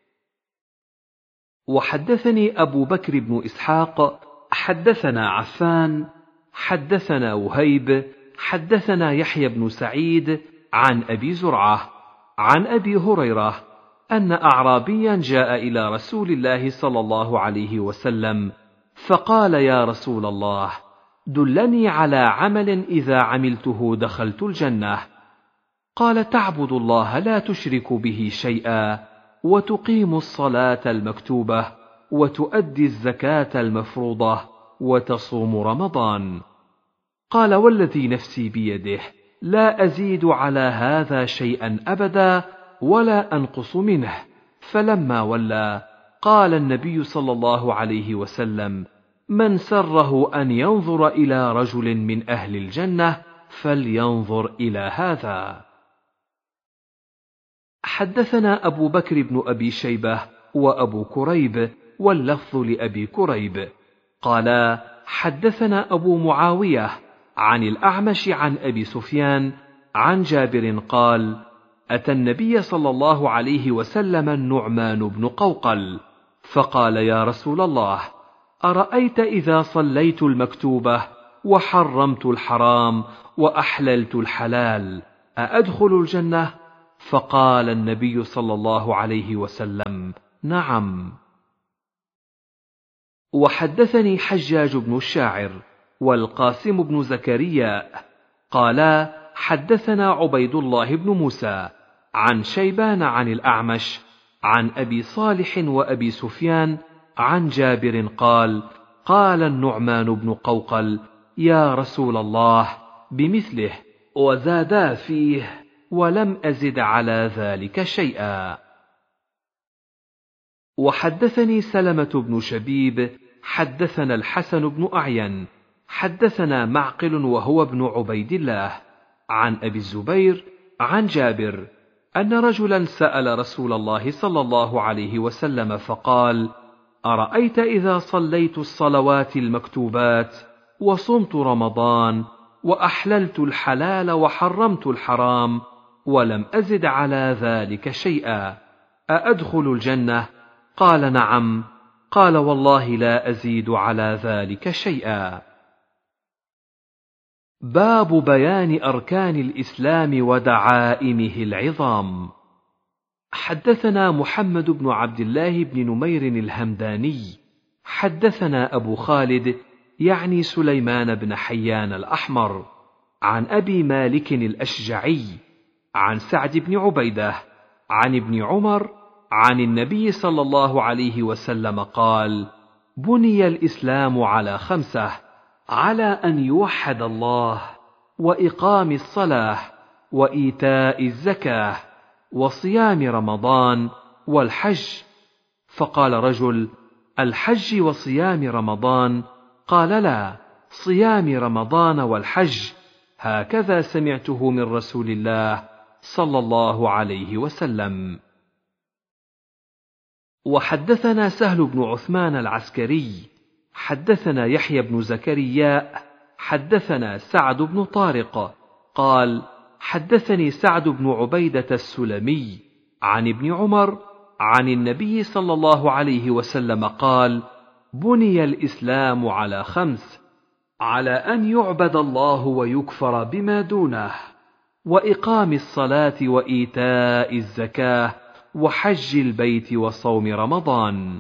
وحدثني أبو بكر بن إسحاق حدثنا عفان حدثنا وهيب حدثنا يحيى بن سعيد عن أبي زرعة عن أبي هريرة أن أعرابيا جاء إلى رسول الله صلى الله عليه وسلم فقال: يا رسول الله، دلني على عمل إذا عملته دخلت الجنة. قال: تعبد الله لا تشرك به شيئا، وتقيم الصلاة المكتوبة، وتؤدي الزكاة المفروضة، وتصوم رمضان. قال: والذي نفسي بيده لا أزيد على هذا شيئا أبدا ولا أنقص منه. فلما ولى قال النبي صلى الله عليه وسلم: من سره أن ينظر إلى رجل من أهل الجنة فلينظر إلى هذا. حدثنا أبو بكر بن أبي شيبة وأبو كريب، واللفظ لأبي كريب، قالا: حدثنا أبو معاوية عن الأعمش عن أبي سفيان عن جابر قال: أتى النبي صلى الله عليه وسلم النعمان بن قوقل فقال: يا رسول الله، أرأيت إذا صليت المكتوبة وحرمت الحرام وأحللت الحلال، أأدخل الجنة؟ فقال النبي صلى الله عليه وسلم: نعم. وحدثني حجاج بن الشاعر والقاسم بن زكريا قالا: حدثنا عبيد الله بن موسى عن شيبان عن الأعمش عن أبي صالح وأبي سفيان عن جابر قال: قال النعمان بن قوقل: يا رسول الله، بمثله، وزادا فيه، ولم أزد على ذلك شيئا. وحدثني سلمة بن شبيب حدثنا الحسن بن أعين حدثنا معقل وهو ابن عبيد الله عن أبي الزبير عن جابر أن رجلا سأل رسول الله صلى الله عليه وسلم فقال: أرأيت إذا صليت الصلوات المكتوبات وصمت رمضان وأحللت الحلال وحرمت الحرام ولم أزد على ذلك شيئا، أأدخل الجنة؟ قال: نعم. قال: والله لا أزيد على ذلك شيئا. باب بيان أركان الإسلام ودعائمه العظام. حدثنا محمد بن عبد الله بن نمير الهمداني حدثنا أبو خالد يعني سليمان بن حيان الأحمر عن أبي مالك الأشجعي عن سعد بن عبيدة عن ابن عمر عن النبي صلى الله عليه وسلم قال: بني الإسلام على 5: على أن يوحد الله، وإقام الصلاة، وإيتاء الزكاة، وصيام رمضان، والحج. فقال رجل: الحج وصيام رمضان؟ قال: لا، صيام رمضان والحج، هكذا سمعته من رسول الله صلى الله عليه وسلم. وحدثنا سهل بن عثمان العسكري حدثنا يحيى بن زكريا حدثنا سعد بن طارق قال: حدثني سعد بن عبيدة السلمي عن ابن عمر عن النبي صلى الله عليه وسلم قال: بني الإسلام على 5: على أن يعبد الله ويكفر بما دونه، وإقام الصلاة، وإيتاء الزكاة، وحج البيت، وصوم رمضان.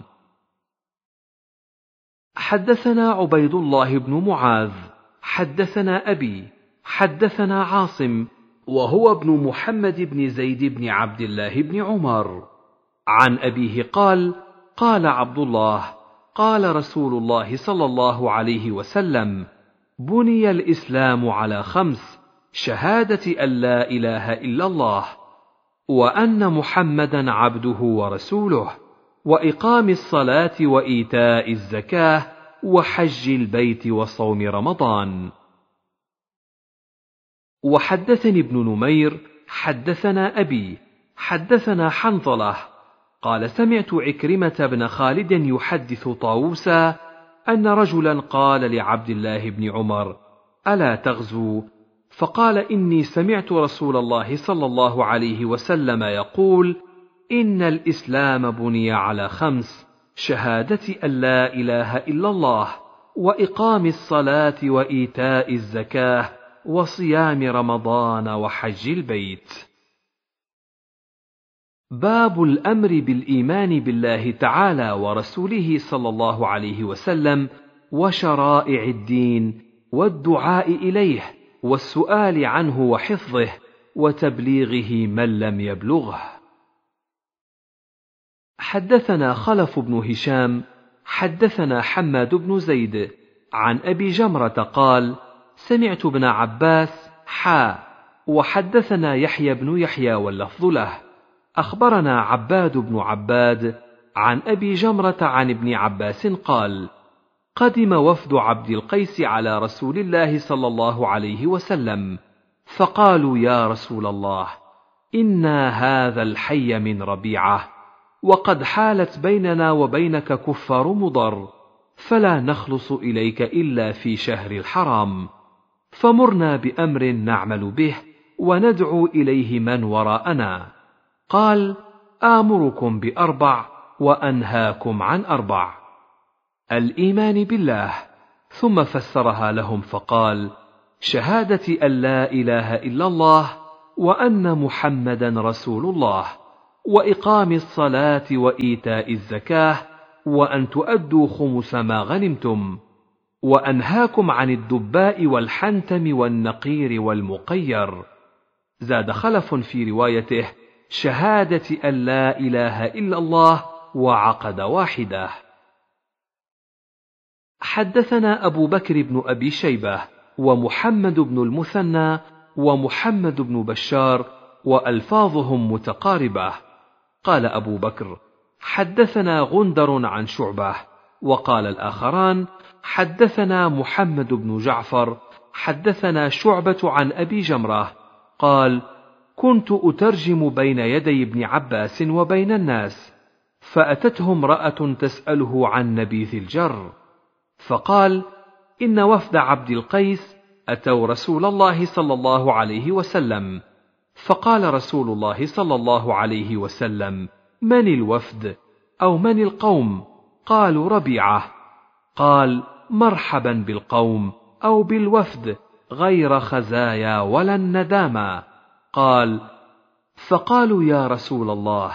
حدثنا عبيد الله بن معاذ حدثنا أبي حدثنا عاصم وهو ابن محمد بن زيد بن عبد الله بن عمر عن أبيه قال: قال عبد الله: قال رسول الله صلى الله عليه وسلم: بني الإسلام على 5: شهادة أن لا إله إلا الله، وأن محمدا عبده ورسوله، وإقام الصلاة، وإيتاء الزكاة، وحج البيت، وصوم رمضان. وحدثني ابن نمير حدثنا أبي حدثنا حنظلة قال: سمعت عكرمة بن خالد يحدث طاووسا أن رجلا قال لعبد الله بن عمر: ألا تغزو؟ فقال: إني سمعت رسول الله صلى الله عليه وسلم يقول: إن الإسلام بني على 5: شهادة أن لا إله إلا الله، وإقام الصلاة، وإيتاء الزكاة، وصيام رمضان، وحج البيت. باب الأمر بالإيمان بالله تعالى ورسوله صلى الله عليه وسلم، وشرائع الدين، والدعاء إليه، والسؤال عنه وحفظه، وتبليغه من لم يبلغه. حدثنا خلف بن هشام حدثنا حماد بن زيد عن أبي جمرة قال: سمعت ابن عباس وحدثنا يحيى بن يحيى واللفظ له. أخبرنا عباد بن عباد عن أبي جمرة عن ابن عباس قال: قدم وفد عبد القيس على رسول الله صلى الله عليه وسلم، فقالوا: يا رسول الله، إنا هذا الحي من ربيعة، وقد حالت بيننا وبينك كفار مضر، فلا نخلص إليك إلا في شهر الحرام، فمرنا بأمر نعمل به وندعو إليه من وراءنا. قال: آمركم ب4 وأنهاكم عن 4: الإيمان بالله، ثم فسرها لهم فقال: شهادة أن لا إله إلا الله وأن محمدا رسول الله، وإقام الصلاة وإيتاء الزكاة، وأن تؤدوا خمس ما غنمتم، وأنهاكم عن الدباء والحنتم والنقير والمقير. زاد خلف في روايته: شهادة أن لا إله إلا الله، وعقد واحدة. حدثنا أبو بكر بن أبي شيبة ومحمد بن المثنى ومحمد بن بشار، وألفاظهم متقاربة. قال أبو بكر: حدثنا غندر عن شعبة. وقال الآخران: حدثنا محمد بن جعفر حدثنا شعبة عن أبي جمرة قال: كنت أترجم بين يدي ابن عباس وبين الناس، فأتته امرأة تسأله عن نبيذ الجر، فقال: إن وفد عبد القيس أتوا رسول الله صلى الله عليه وسلم، فقال رسول الله صلى الله عليه وسلم: من الوفد أو من القوم؟ قالوا: ربيعة. قال: مرحبا بالقوم أو بالوفد، غير خزايا ولا الندامة. قال: فقالوا: يا رسول الله،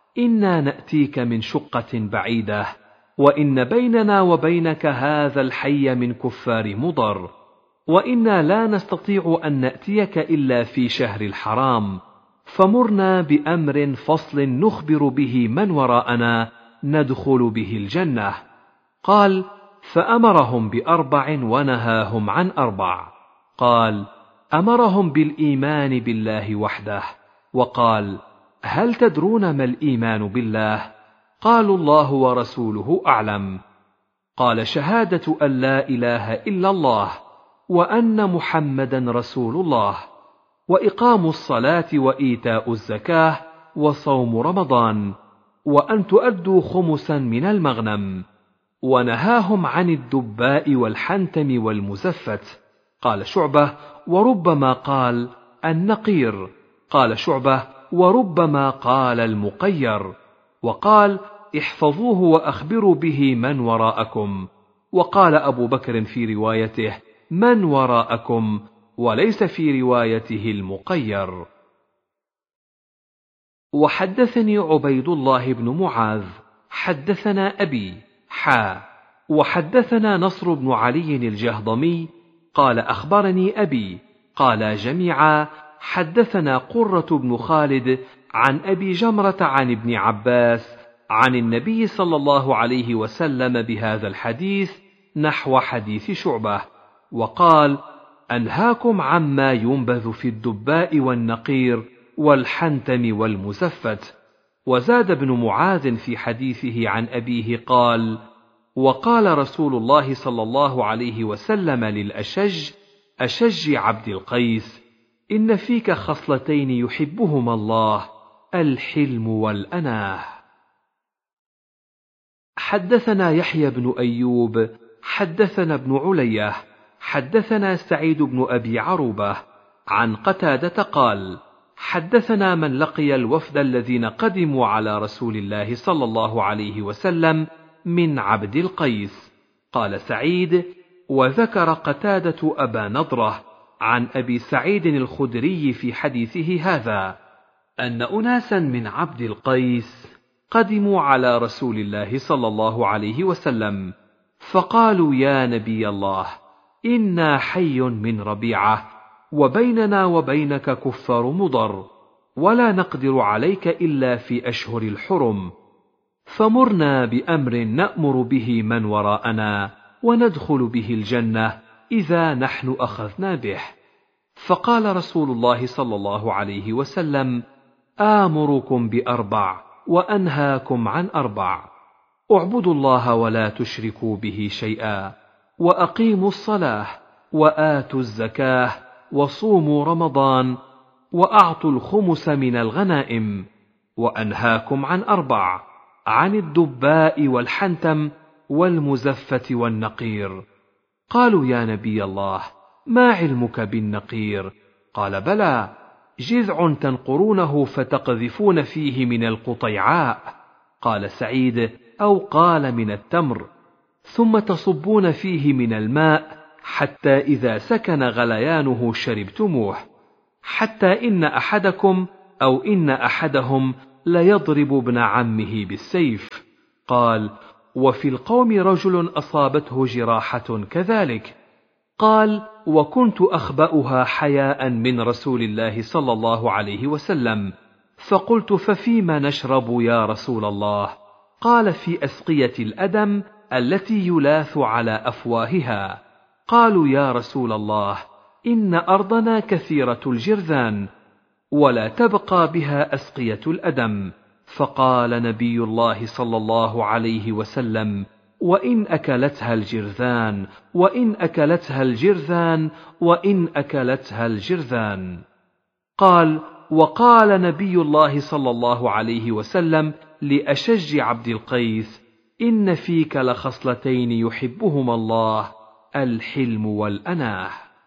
إنا نأتيك من شقة بعيدة، وإن بيننا وبينك هذا الحي من كفار مضر، وإنا لا نستطيع أن نأتيك إلا في شهر الحرام، فمرنا بأمر فصل نخبر به من وراءنا ندخل به الجنة. قال: فأمرهم بأربع ونهاهم عن أربع. قال: أمرهم بالإيمان بالله وحده. وقال: هل تدرون ما الإيمان بالله؟ قالوا: الله ورسوله أعلم. قال: شهادة أن لا إله إلا الله وأن محمدا رسول الله، وإقام الصلاة وإيتاء الزكاة وصوم رمضان، وأن تؤدوا خمسا من المغنم. ونهاهم عن الدباء والحنتم والمزفت. قال شعبة: وربما قال النقير. قال شعبة: وربما قال المقير. وقال: احفظوه وأخبروا به من وراءكم. وقال أبو بكر في روايته: من وراءكم، وليس في روايته المقير. وحدثني عبيد الله بن معاذ حدثنا أبي وحدثنا نصر بن علي الجهضمي قال: أخبرني أبي قال جميعا: حدثنا قرة بن خالد عن أبي جمرة عن ابن عباس عن النبي صلى الله عليه وسلم بهذا الحديث نحو حديث شعبة، وقال: أنهاكم عما ينبذ في الدباء والنقير والحنتم والمزفت. وزاد ابن معاذ في حديثه عن أبيه قال: وقال رسول الله صلى الله عليه وسلم للأشج أشج عبد القيس: إن فيك خصلتين يحبهما الله، الحلم والأناه. حدثنا يحيى بن أيوب حدثنا ابن علية حدثنا سعيد بن أبي عروبة عن قتادة قال: حدثنا من لقي الوفد الذين قدموا على رسول الله صلى الله عليه وسلم من عبد القيس. قال سعيد: وذكر قتادة أبا نضرة عن أبي سعيد الخدري في حديثه هذا أن أناسا من عبد القيس قدموا على رسول الله صلى الله عليه وسلم، فقالوا: يا نبي الله، إنا حي من ربيعة، وبيننا وبينك كفار مضر، ولا نقدر عليك إلا في أشهر الحرم، فمرنا بأمر نأمر به من وراءنا وندخل به الجنة إذا نحن أخذنا به. فقال رسول الله صلى الله عليه وسلم: آمركم بأربع وأنهاكم عن أربع: اعبدوا الله ولا تشركوا به شيئا، وأقيموا الصلاة، وآتوا الزكاة، وصوموا رمضان، وأعطوا الخمس من الغنائم. وأنهاكم عن أربع: عن الدباء والحنتم والمزفة والنقير. قالوا: يا نبي الله، ما علمك بالنقير؟ قال: بلى، جذع تنقرونه فتقذفون فيه من القطيعاء. قال سعيد: أو قال من التمر. ثم تصبون فيه من الماء حتى إذا سكن غليانه شربتموه، حتى إن أحدكم أو إن أحدهم ليضرب ابن عمه بالسيف. قال: وفي القوم رجل أصابته جراحة كذلك. قال: وكنت أخبأها حياء من رسول الله صلى الله عليه وسلم، فقلت: ففيما نشرب يا رسول الله؟ قال: في أسقية الأدم التي يلاث على أفواهها. قالوا: يا رسول الله، إن أرضنا كثيرة الجرذان ولا تبقى بها أسقية الأدم. فقال نبي الله صلى الله عليه وسلم: وإن أكلتها الجرذان، وإن أكلتها الجرذان، وإن أكلتها الجرذان. قال: وقال نبي الله صلى الله عليه وسلم لأشج عبد القيس: إن فيك لخصلتين يحبهما الله، الحلم والأناه.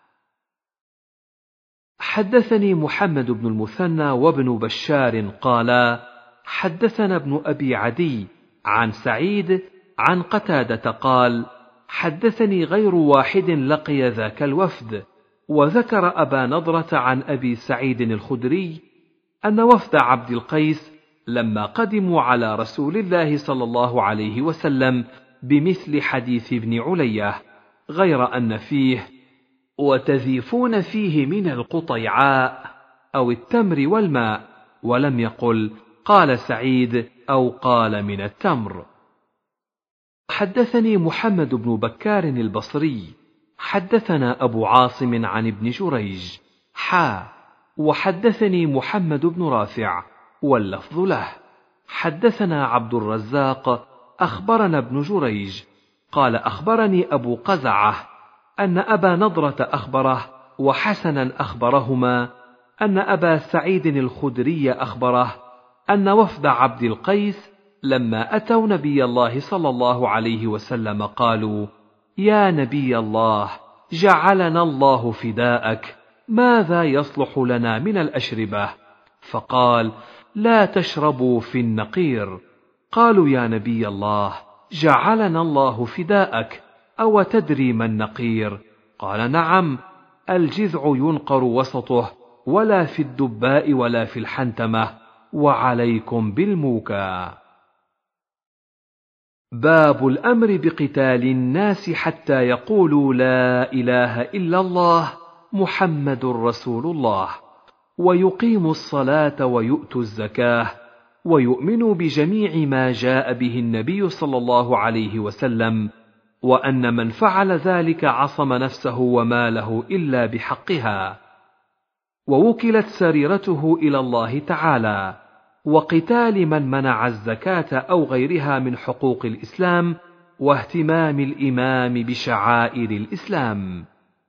حدثني محمد بن المثنى وابن بشار قالا: حدثنا ابن أبي عدي عن سعيد عن قتادة قال: حدثني غير واحد لقي ذاك الوفد، وذكر أبا نضرة عن أبي سعيد الخدري أن وفد عبد القيس لما قدموا على رسول الله صلى الله عليه وسلم بمثل حديث ابن علية، غير أن فيه: وتذيفون فيه من القطيعاء أو التمر والماء، ولم يقل قال سعيد أو قال من التمر. حدثني محمد بن بكار البصري حدثنا أبو عاصم عن ابن جريج وحدثني محمد بن رافع واللفظ له. حدثنا عبد الرزاق أخبرنا ابن جريج قال: أخبرني أبو قزعة أن أبا نضرة أخبره وحسنا أخبرهما أن أبا سعيد الخدري أخبره أن وفد عبد القيس لما أتوا نبي الله صلى الله عليه وسلم قالوا: يا نبي الله، جعلنا الله فداءك، ماذا يصلح لنا من الأشربة؟ فقال: لا تشربوا في النقير. قالوا: يا نبي الله، جعلنا الله فداءك، أو تدري ما النقير؟ قال: نعم، الجذع ينقر وسطه، ولا في الدباء ولا في الحنتمة، وعليكم بالموكى. باب الأمر بقتال الناس حتى يقولوا لا إله إلا الله محمد رسول الله، ويقيموا الصلاة ويؤتوا الزكاة، ويؤمنوا بجميع ما جاء به النبي صلى الله عليه وسلم، وأن من فعل ذلك عصم نفسه وماله إلا بحقها، ووكلت سريرته إلى الله تعالى، وقتال من منع الزكاة أو غيرها من حقوق الإسلام، واهتمام الإمام بشعائر الإسلام.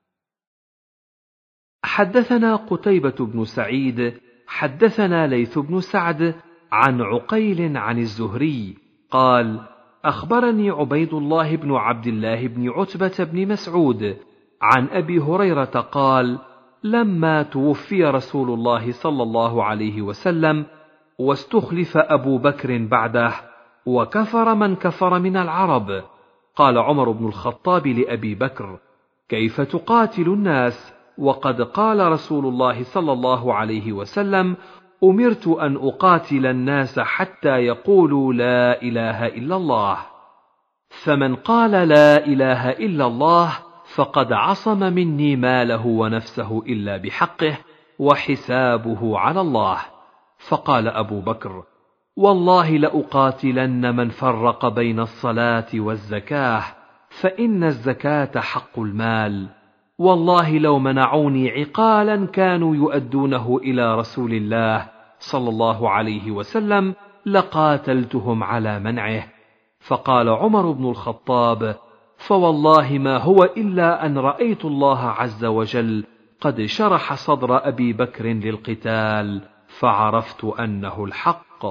حدثنا قتيبة بن سعيد حدثنا ليث بن سعد عن عقيل عن الزهري قال: أخبرني عبيد الله بن عبد الله بن عتبة بن مسعود عن أبي هريرة قال: لما توفي رسول الله صلى الله عليه وسلم واستخلف أبو بكر بعده، وكفر من كفر من العرب، قال عمر بن الخطاب لأبي بكر: كيف تقاتل الناس وقد قال رسول الله صلى الله عليه وسلم: أمرت أن أقاتل الناس حتى يقولوا لا إله إلا الله، فمن قال لا إله إلا الله فقد عصم مني ماله ونفسه إلا بحقه، وحسابه على الله. فقال أبو بكر: والله لأقاتلن من فرق بين الصلاة والزكاة، فإن الزكاة حق المال، والله لو منعوني عقالا كانوا يؤدونه إلى رسول الله صلى الله عليه وسلم لقاتلتهم على منعه. فقال عمر بن الخطاب: فوالله ما هو إلا أن رأيت الله عز وجل قد شرح صدر أبي بكر للقتال، فعرفت أنه الحق.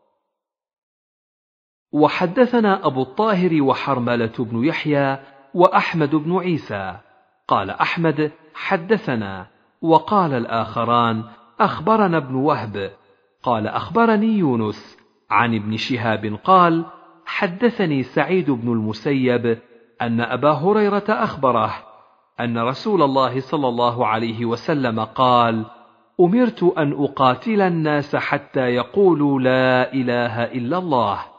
وحدثنا أبو الطاهر وحرملة بن يحيى وأحمد بن عيسى قال أحمد: حدثنا، وقال الآخران: أخبرنا ابن وهب قال أخبرني يونس عن ابن شهاب قال: حدثني سعيد بن المسيب أن أبا هريرة أخبره أن رسول الله صلى الله عليه وسلم قال: أمرت أن أقاتل الناس حتى يقولوا لا إله إلا الله.